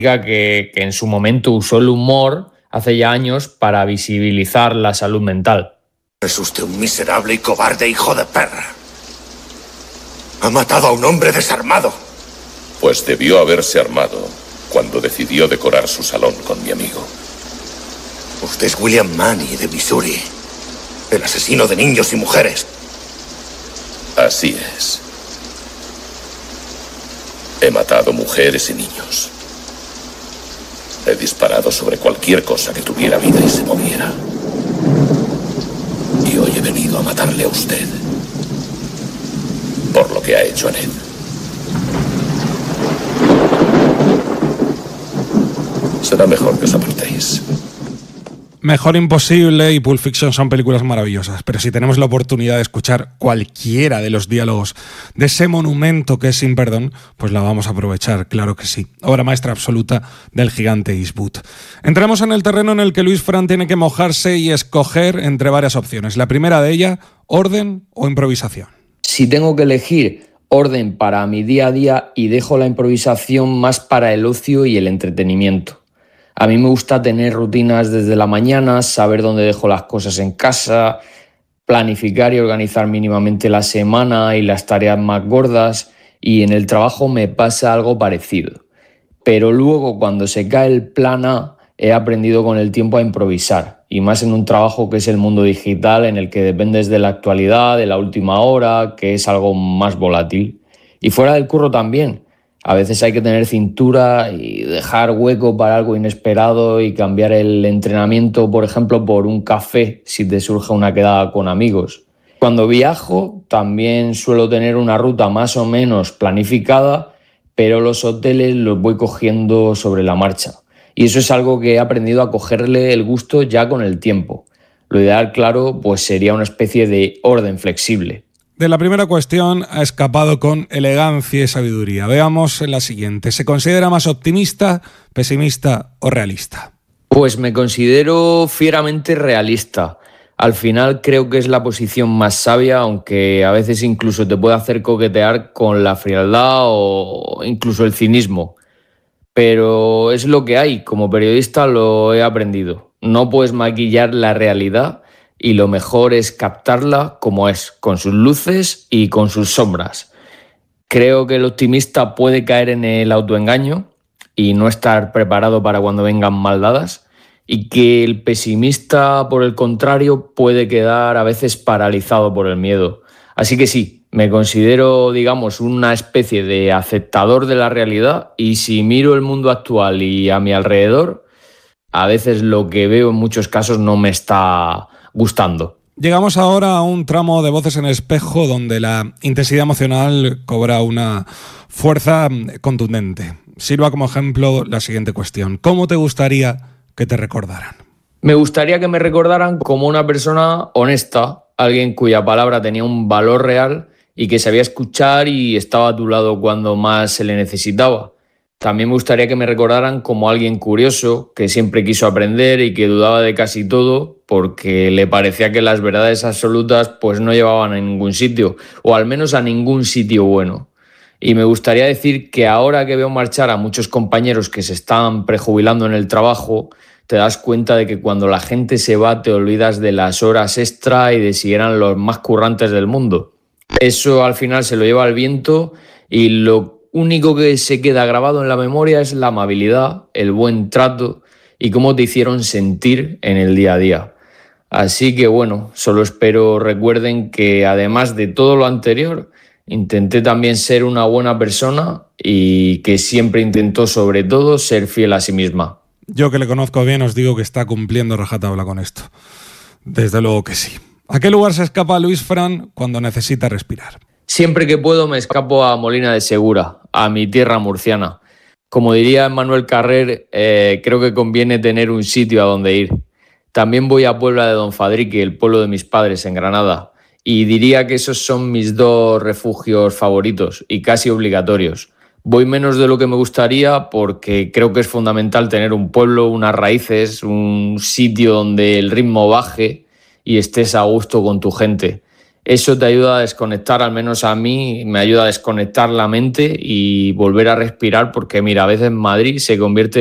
que en su momento usó el humor hace ya años para visibilizar la salud mental. Es usted un miserable y cobarde hijo de perra. Ha matado a un hombre desarmado. Pues debió haberse armado cuando decidió decorar su salón con mi amigo. Usted es William Manny, de Missouri. El asesino de niños y mujeres. Así es. He matado mujeres y niños. He disparado sobre cualquier cosa que tuviera vida y se moviera. Y hoy he venido a matarle a usted. Por lo que ha hecho a Ned. Será mejor que os apartéis. Mejor Imposible y Pulp Fiction son películas maravillosas, pero si tenemos la oportunidad de escuchar cualquiera de los diálogos de ese monumento que es Sin Perdón, pues la vamos a aprovechar, claro que sí. Obra maestra absoluta del gigante Eastwood. Entramos en el terreno en el que Luis Fran tiene que mojarse y escoger entre varias opciones. La primera de ellas, orden o improvisación. Si tengo que elegir orden para mi día a día y dejo la improvisación más para el ocio y el entretenimiento. A mí me gusta tener rutinas desde la mañana, saber dónde dejo las cosas en casa, planificar y organizar mínimamente la semana y las tareas más gordas, y en el trabajo me pasa algo parecido. Pero luego, cuando se cae el plan A, he aprendido con el tiempo a improvisar, y más en un trabajo que es el mundo digital, en el que dependes de la actualidad, de la última hora, que es algo más volátil. Y fuera del curro también. A veces hay que tener cintura y dejar hueco para algo inesperado y cambiar el entrenamiento, por ejemplo, por un café si te surge una quedada con amigos. Cuando viajo también suelo tener una ruta más o menos planificada, pero los hoteles los voy cogiendo sobre la marcha. Y eso es algo que he aprendido a cogerle el gusto ya con el tiempo. Lo ideal, claro, pues sería una especie de orden flexible. De la primera cuestión ha escapado con elegancia y sabiduría. Veamos la siguiente. ¿Se considera más optimista, pesimista o realista? Pues me considero fieramente realista. Al final creo que es la posición más sabia, aunque a veces incluso te puede hacer coquetear con la frialdad o incluso el cinismo. Pero es lo que hay, como periodista lo he aprendido. No puedes maquillar la realidad y lo mejor es captarla como es, con sus luces y con sus sombras. Creo que el optimista puede caer en el autoengaño y no estar preparado para cuando vengan mal dadas, y que el pesimista, por el contrario, puede quedar a veces paralizado por el miedo. Así que sí, me considero, digamos, una especie de aceptador de la realidad, y si miro el mundo actual y a mi alrededor, a veces lo que veo en muchos casos no me está gustando. Llegamos ahora a un tramo de Voces en Espejo donde la intensidad emocional cobra una fuerza contundente. Sirva como ejemplo la siguiente cuestión. ¿Cómo te gustaría que te recordaran? Me gustaría que me recordaran como una persona honesta, alguien cuya palabra tenía un valor real y que sabía escuchar y estaba a tu lado cuando más se le necesitaba. También me gustaría que me recordaran como alguien curioso, que siempre quiso aprender y que dudaba de casi todo porque le parecía que las verdades absolutas pues no llevaban a ningún sitio, o al menos a ningún sitio bueno. Y me gustaría decir que ahora que veo marchar a muchos compañeros que se están prejubilando en el trabajo, te das cuenta de que cuando la gente se va te olvidas de las horas extra y de si eran los más currantes del mundo. Eso al final se lo lleva el viento, y lo único que se queda grabado en la memoria es la amabilidad, el buen trato y cómo te hicieron sentir en el día a día. Así que bueno, solo espero recuerden que además de todo lo anterior, intenté también ser una buena persona y que siempre intentó sobre todo ser fiel a sí misma. Yo, que le conozco bien, os digo que está cumpliendo rajatabla con esto. Desde luego que sí. ¿A qué lugar se escapa Luis Fran cuando necesita respirar? Siempre que puedo me escapo a Molina de Segura, a mi tierra murciana. Como diría Emmanuel Carrer, creo que conviene tener un sitio a donde ir. También voy a Puebla de Don Fadrique, el pueblo de mis padres, en Granada, y diría que esos son mis dos refugios favoritos y casi obligatorios. Voy menos de lo que me gustaría porque creo que es fundamental tener un pueblo, unas raíces, un sitio donde el ritmo baje y estés a gusto con tu gente. Eso te ayuda a desconectar, al menos a mí me ayuda a desconectar la mente y volver a respirar, porque mira, a veces Madrid se convierte